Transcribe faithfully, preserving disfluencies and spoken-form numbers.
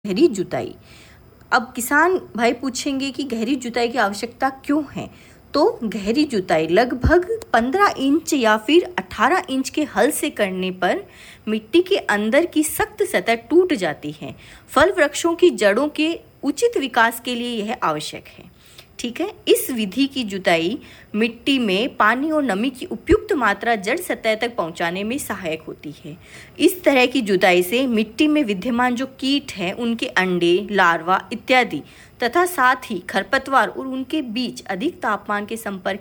गहरी जुताई। अब किसान भाई पूछेंगे कि गहरी जुताई की आवश्यकता क्यों है। तो गहरी जुताई लगभग पंद्रह इंच या फिर अठारह इंच के हल से करने पर मिट्टी के अंदर की सख्त सतह टूट जाती है। फल वृक्षों की जड़ों के उचित विकास के लिए यह आवश्यक है। ठीक है, इस विधि की जुताई मिट्टी में पानी और नमी की उपयुक्त मात्रा जड़ सतह तक पहुंचाने में सहायक होती है। इस तरह की जुताई से मिट्टी में विद्यमान जो कीट हैं, उनके अंडे, लार्वा इत्यादि तथा साथ ही खरपतवार और उनके बीच अधिक तापमान के संपर्क